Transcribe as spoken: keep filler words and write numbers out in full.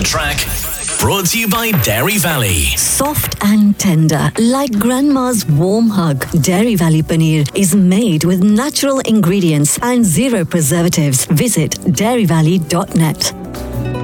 track. Brought to you by Dairy Valley. Soft and tender, like grandma's warm hug. Dairy Valley Paneer is made with natural ingredients and zero preservatives. Visit dairy valley dot net.